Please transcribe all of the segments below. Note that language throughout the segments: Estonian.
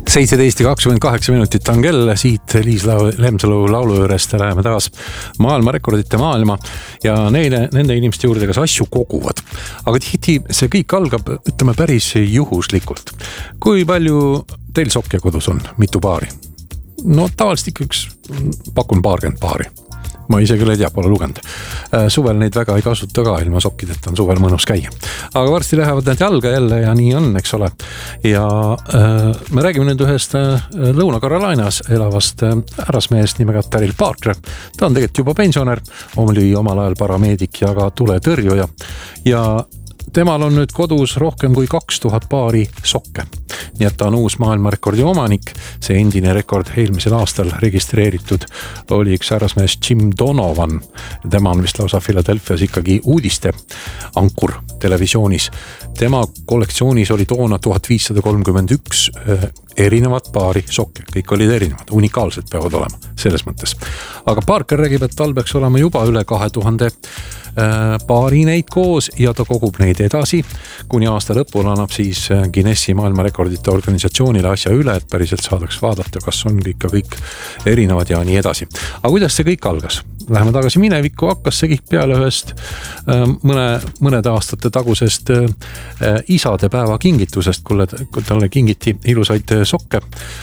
17:28 minutit on kell, siit Liis Lemsalu laulu juurest läheme taas maailmarekordite maailma ja nende inimeste juurde, kes asju koguvad. Aga tihti see kõik algab, ütleme, päris juhuslikult. Kui palju teil sokke kodus on? Mitu paari? No tavaliselt ikka pakun paarkümmend paari. Ma ise küll ei tea, pole lugenud. Suvel neid väga ei kasuta ka, ilma sokkideta on suvel mõnus käia. Aga varsti lähevad need jalga jälle ja nii on, eks ole. Ja me räägime nüüd ühest Lõuna-Carolinas elavast härrasmehest nimega Daryl Parker. Ta on tegelikult juba pensionär, oli omal ajal parameedik ja ka tuletõrjuja. Ja temal on nüüd kodus rohkem kui 2000 paari sokke. Nii et ta on uus maailmarekordi omanik. See endine rekord eelmisel aastal registreeritud oli üks härrasmees Jim Donovan. Tema on vist lausa Philadelphias ikkagi uudiste ankur televisioonis. Tema kollektsioonis oli toona 1531 erinevat paari sokke. Kõik olid erinevad, unikaalsed peavad olema selles mõttes. Aga Parker räägib, et tal peaks olema juba üle 2000 paari neid koos ja ta kogub neid edasi. Kuni aasta lõpul annab siis Guinessi maailmarekordite organisatsioonile asja üle, et päriselt saadaks vaadata, kas on kõik erinevad ja nii edasi. Aga kuidas see kõik algas? Läheme tagasi minevikku, hakkas see kõik peale ühest mõned aastate tagusest isade päeva kingitusest, kui talle kingiti ilusaid sokke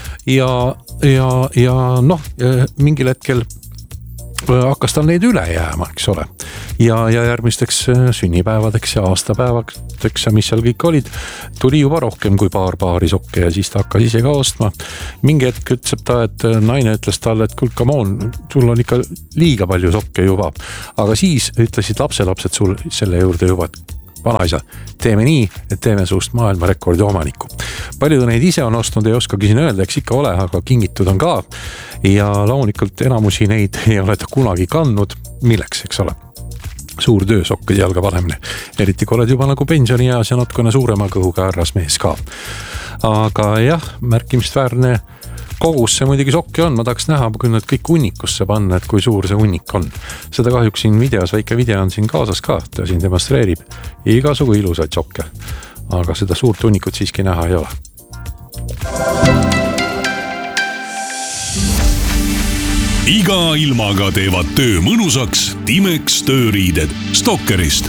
ja mingil hetkel hakkas tal neid üle jääma, eks ole. Ja järgmisteks sünnipäevadeks ja aastapäevadeks ja mis seal kõik olid, tuli juba rohkem kui paar paari sokke ja siis ta hakkas ise ka ostma. Mingi hetk ütleb ta, et naine ütles talle, et come on, sul on ikka liiga palju sokke juba. Aga siis ütlesid lapselapsed sul selle juurde juba, et vanaisa, teeme nii, et teeme suust maailmarekordi omaniku. Palju ta neid ise on ostnud, ei oskagi siin öelda, eks ikka ole, aga kingitud on ka. Ja loomulikult enamusi neid ei ole ta kunagi kandnud. Milleks, eks ole? Suur töö sokkide jalga panemine. Eriti kui oled juba nagu pensionieas ja natukene suurema kõhuga härrasmees ka. Aga jah, märkimisväärne kogus see muidugi sokke on. Ma tahaks näha, kui nad kõik unnikusse panna, et kui suur see unnik on. Seda kahjuks siin videos, väike video on siin kaasas ka, ta siin demonstreerib igasugu ilusaid sokke. Aga seda suurt unnikut siiski näha ei ole. Iga ilmaga teevad töö mõnusaks Timex tööriided Stokkerist.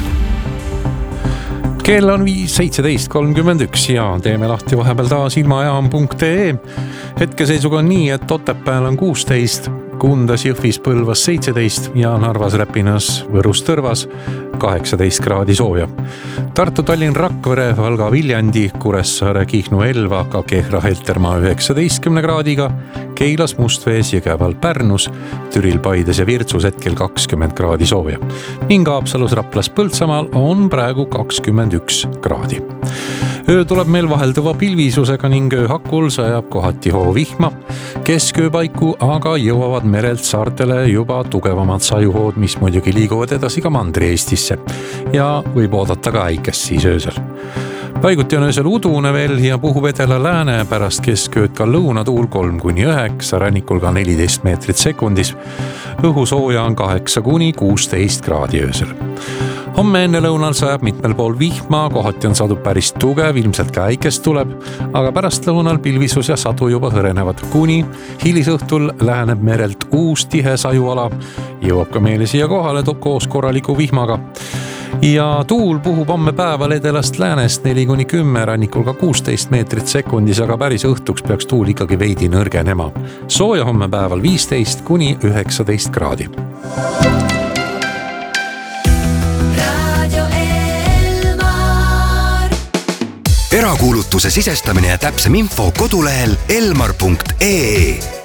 Kell on 17:31 ja teeme lahti vahepeal taas ilmajaam.ee. Hetkeseisuga on nii, et Otepääl on 16, Kundas, Jõhvis, Põlvas 17 ja Narvas, Räpinas, Võrus, Tõrvas 18 kraadi sooja. Tartu, Tallinn, Rakvere, Valga, Viljandi, Kuressaare, Kihnu, Elva, ka Kehra, Heltermaa 19 kraadiga, Keilas, Mustvees, Jõgeval, Pärnus, Türil, Paides ja Virtsus hetkel 20 kraadi sooja. Ning Haapsalus, Raplas, Põltsamaal on praegu 21 kraadi. Öö tuleb meil vahelduva pilvisusega ning ööhakul sajab kohati hoovihma. Keskööpaiku aga jõuavad merelt saartele juba tugevamad sajuhood, mis muidugi liiguvad edasi ka Mandri-Eestisse ja võib oodata ka äikest siis öösel. Paiguti on öösel udune veel ja puhub edela lääne, pärast keskööd ka lõunatuul 3-9, rannikul ka 14 meetrit sekundis. Õhusooja on 8-16 kraadi öösel. Homme enne lõunal sajab mitmel pool vihma, kohati on sadu päris tugev, ilmselt ka äikest tuleb, aga pärast lõunal pilvisus ja sadu juba hõrenevad. Kuni hilisõhtul läheneb merelt uus tihe sajuala, jõuab ka meile siia kohale koos korraliku vihmaga. Ja tuul puhub homme päeval edelast läänest 4-10, rannikul ka 16 meetrit sekundis, aga päris õhtuks peaks tuul ikkagi veidi nõrgenema. Sooja homme päeval 15-19 kraadi. Erakuulutuse sisestamine ja täpsem info kodulehel elmar.ee.